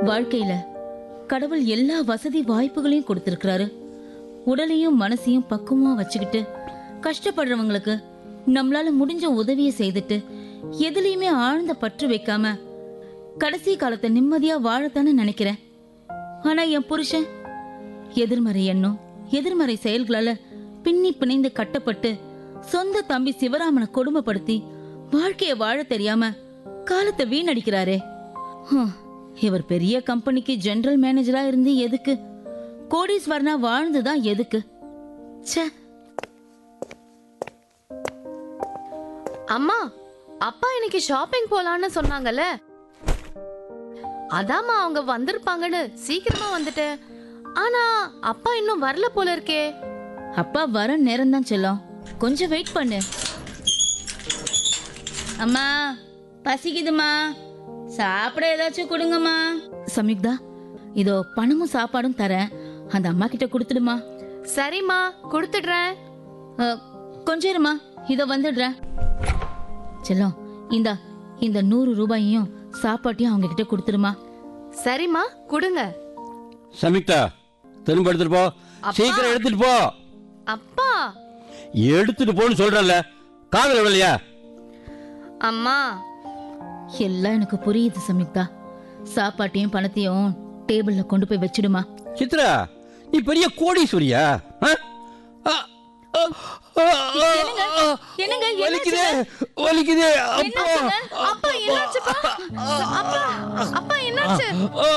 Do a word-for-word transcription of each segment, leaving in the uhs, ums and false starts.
வாழ்க்கையில கடவுள் எல்லா வசதி வாய்ப்புகளையும் கொடுத்திருக்கிறாரு. உடலையும் மனசையும் பக்குவமா வச்சுக்கிட்டு கஷ்டப்படுறவங்களுக்கு நம்மளால முடிஞ்ச உதவியை செய்துட்டு எதுலயுமே ஆழ்ந்த பற்று வைக்காம கடைசி காலத்தை நிம்மதியா வாழத்தானே நினைக்கிறேன். ஆனா என் புருஷன் எதிர்மறை எண்ணம் எதிர்மறை செயல்களால பின்னி பிணைந்து கட்டப்பட்டு சொந்த தம்பி சிவராமனை கொடுமைப்படுத்தி வாழ்க்கைய வாழ தெரியாம காலத்தை வீணடிக்கிறாரே. இவர் பெரிய கம்பெனிக்கு ஜெனரல் மேனேஜரா இருந்து எதுக்கு, கோடீஸ்வரனா வாழ்ந்துதான் எதுக்கு? ச்சே. அம்மா, அப்பா இன்னைக்கு ஷாப்பிங் போலான்னு சொன்னாங்கல்ல, அதாம்மா அவங்க வந்திருப்பாங்கன்னு சீக்கிரமா வந்துட்டேன். ஆனா அப்பா இன்னும் வரல போல இருக்கே. அப்பா வர நேரம் தான் செல்லம், கொஞ்சம் வெயிட் பண்ணு. அம்மா பசிக்குதுமா, சாப்பிட ஏதாச்சும் கொடுங்கம்மா. சம்யுக்தா, இதோ பணமும் சாப்பாடும் தரேன், அந்த அம்மா கிட்ட கொடுத்துடுமா. சரிம்மா, கொடுத்துடுறேன். கொஞ்சம் இருமா, இதோ வந்துடுறேன். செல்லம், இந்தா இந்த நூறு ரூபாயையும் சாப்பாட்டையும் அவங்க கிட்ட கொடுத்துருமா. சரிம்மா, கொடுங்க. சமிக்தா, திரும்ப எடுத்துட்டு போ, சீக்கிரம் எடுத்துட்டு போ. அப்பா, எடுத்துட்டு போன்னு சொல்றல, காதல விடலையா? அம்மா, எல்லாம் எனக்கு புரியுது சம்யுக்தா. சாப்பாட்டையும் பணத்தையும் டேபிள்ல கொண்டு போய் வச்சிடுமா. சித்ரா, நீ பெரிய கோடீஸ்வரியா? என்னங்க வலிக்குதே வலிக்குதே. அப்பா, அப்பா என்னாச்சுப்பா? அப்பா, அப்பா என்னாச்சு?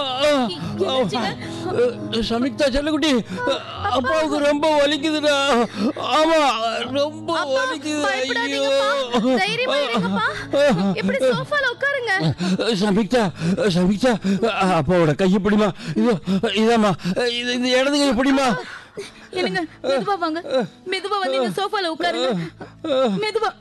சமிக்தா செல்லக்குட்டி, அப்பாவுக்கு ரொம்ப வலிக்குதுடா. ஆமா, ரொம்ப வலிக்குது. தைரியமா இருங்கப்பா, இப்படி சோஃபால உட்காருங்க. சமிக்தா, சமிக்தா, அப்பாவோட கையை பிடிமா. இது இதாம்மா, இது இந்த இடது கையை பிடிமா. என்னங்க, மெதுவா வாங்க, மெதுவா வந்து இந்த சோஃபால உட்காருங்க. மெதுவா.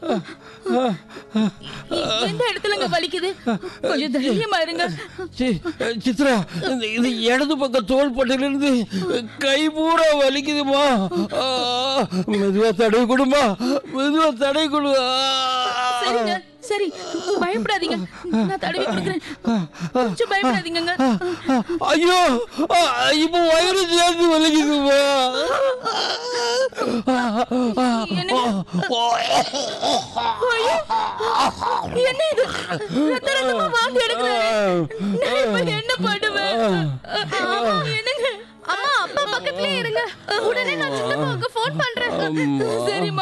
எந்த இடத்துலங்க வலிக்குது? கொஞ்சம் தைரியமா இருங்க. சித்ரா, இந்த இடது பக்கம் தோள் பட்டையிலிருந்து கை பூரா வலிக்குதுமா. மெதுவா தடவை கொடுமா, மெதுவா தடவை கொடு. சரிங்க, சரி, பயப்படாதீங்க, நான் தடவி கொடுக்குறேன். கொஞ்சம் பயப்படாதீங்க. ஐயோ, இப்போ வயிறு சேர்ந்து வலிக்குதுமா. என்ன இது? ரத்த ரத்தமா வாந்தி எடுக்கிறேன். என்ன பண்ணுவேன்? என்னங்க? அம்மா, அப்பா பக்கத்துலயே இருங்க. உடனே நான் சித்தப்பாவுக்கு ஃபோன் பண்றேன். சரிம்மா.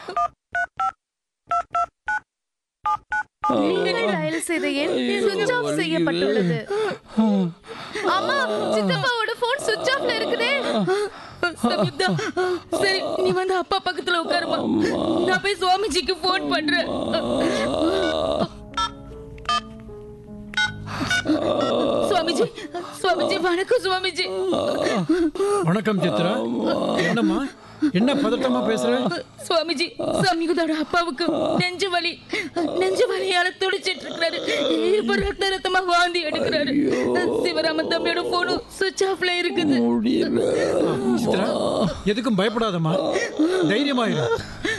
நீங்கள் டயல் செய்த எண் சுவிட்ச் ஆஃப் செய்யப்பட்டுள்ளது. அம்மா, சித்தப்பாவோட போன் சுவிட்ச் ஆஃப்ல இருக்குதே. சமிக்தா, சரி, நீ வந்து அப்பா பக்கத்துல உட்காருமா, நான் போய் சுவாமிஜிக்கு போன் பண்றேன். சுவாமிஜி, சுவாமிஜி, வணக்கம் சுவாமிஜி. வணக்கம் சித்ரா. என்னம்மா, என்ன பதட்டமா பேசுற? சுவாமிஜி, சம்யுக்தாவோட அப்பாவுக்கு நெஞ்சு வலி, நெஞ்சு வலியால துடிச்சிட்டு இருக்காரு. இப்ப ரத்த ரத்தமா வாந்தி எடுக்கிறாரு. சிவராமன் தம்பியோட போனும் சுவிட்ச் ஆஃப்ல இருக்குது. சித்ரா, எதுக்கும் பயப்படாதம்மா, தைரியமா இரு.